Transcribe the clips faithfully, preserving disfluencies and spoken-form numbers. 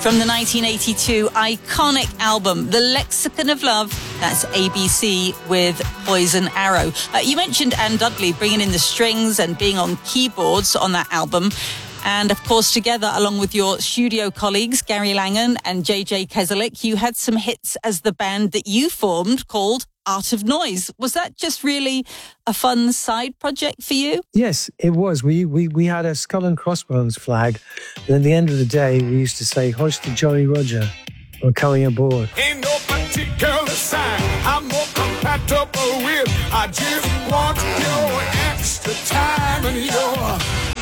From the nineteen eighty-two iconic album, The Lexicon of Love, that's A B C with Poison Arrow. Uh, you mentioned Anne Dudley bringing in the strings and being on keyboards on that album. And, of course, together, along with your studio colleagues, Gary Langan and J J Keselik, you had some hits as the band that you formed called Art of Noise. Was that just really a fun side project for you? Yes, it was. We we, we had a skull and crossbones flag. And at the end of the day, we used to say, hoist the Jolly Roger, we're coming aboard. Ain't no particular sign I'm more compatible with. I just want your extra time and your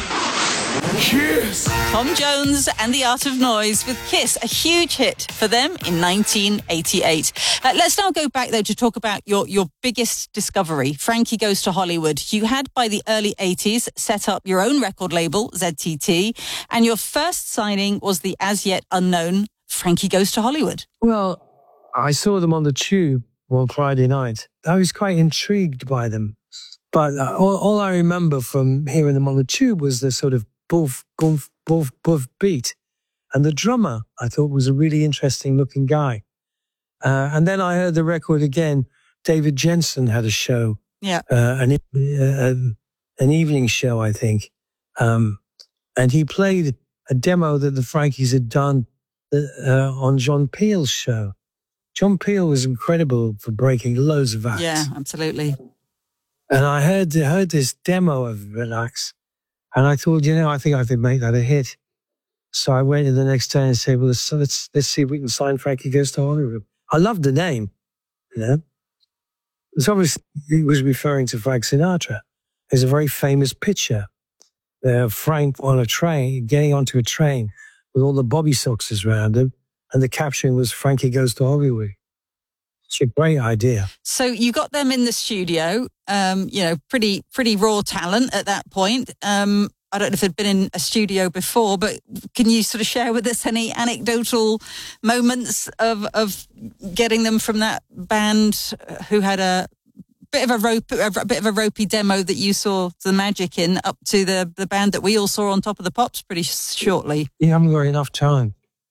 kiss. Tom Jones and the Art of Noise with Kiss, a huge hit for them in nineteen eighty-eight. Uh, let's now go back, though, to talk about your, your biggest discovery, Frankie Goes to Hollywood. You had, by the early eighties, set up your own record label, Z T T, and your first signing was the as-yet unknown Frankie Goes to Hollywood. Well, I saw them on the Tube one Friday night. I was quite intrigued by them. But uh, all, all I remember from hearing them on the Tube was the sort of boof, boof, boof, boof beat. And the drummer, I thought, was a really interesting looking guy. Uh, and then I heard the record again. David Jensen had a show. Yeah. Uh, an, uh, an evening show, I think. Um, and he played a demo that the Frankies had done uh, on John Peel's show. John Peel was incredible for breaking loads of acts. Yeah, absolutely. And I heard, heard this demo of Relax. And I thought, you know, I think I could make that a hit. So I went in the next day and said, well, let's, let's, let's see if we can sign Frankie Goes to Hollywood. I loved the name, you know. It's obviously, he was referring to Frank Sinatra. There's a very famous picture of Frank on a train, getting onto a train with all the Bobby Soxers around him. And the caption was Frankie Goes to Hollywood. It's a great idea. So you got them in the studio, um, you know, pretty pretty raw talent at that point. Um, I don't know if they'd been in a studio before, but can you sort of share with us any anecdotal moments of of getting them from that band who had a bit of a rope, a bit of a ropey demo that you saw the magic in, up to the the band that we all saw on Top of the Pops pretty shortly? You haven't got enough time.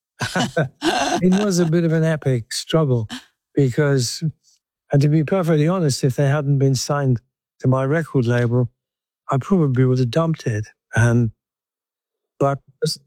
It was a bit of an epic struggle. Because, and to be perfectly honest, if they hadn't been signed to my record label, I probably would have dumped it. And, but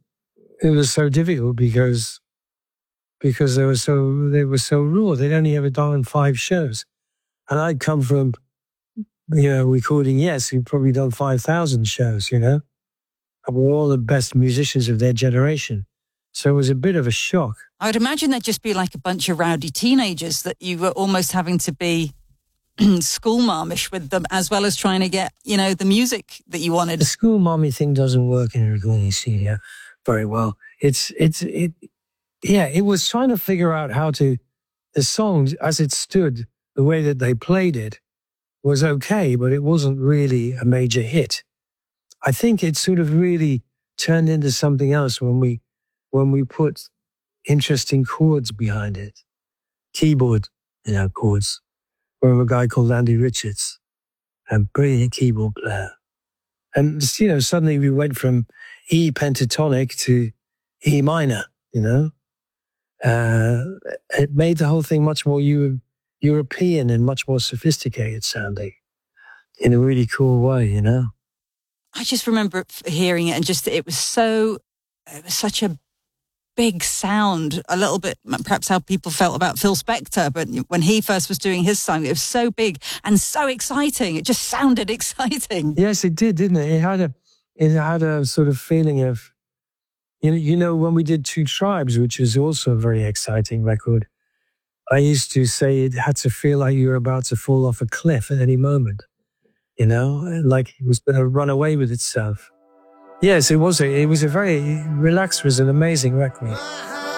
it was so difficult because, because they were so, they were so raw. They'd only ever done five shows. And I'd come from, you know, recording Yes, who'd probably done five thousand shows, you know, and were all the best musicians of their generation. So it was a bit of a shock. I would imagine they'd just be like a bunch of rowdy teenagers that you were almost having to be schoolmarmish with them, as well as trying to get, you know, the music that you wanted. The school mommy thing doesn't work in a recording studio very well. It's, it's, it, yeah, it was trying to figure out how to, the song as it stood, the way that they played it was okay, but it wasn't really a major hit. I think it sort of really turned into something else when we, when we put interesting chords behind it. Keyboard, you know, chords. From a guy called Andy Richards, a brilliant keyboard player. And, you know, suddenly we went from E pentatonic to E minor, you know. Uh, it made the whole thing much more Euro- European and much more sophisticated sounding in a really cool way, you know. I just remember hearing it and just, it was so, it was such a big sound, a little bit perhaps how people felt about Phil Spector, but when he first was doing his song, it was so big and so exciting. It just sounded exciting. Yes, it did, didn't it? It had a, it had a sort of feeling of, you know, you know, when we did Two Tribes, which is also a very exciting record, I used to say it had to feel like you were about to fall off a cliff at any moment, you know, like it was going to run away with itself. Yes, it was. A, it was a very, Relax was an amazing record.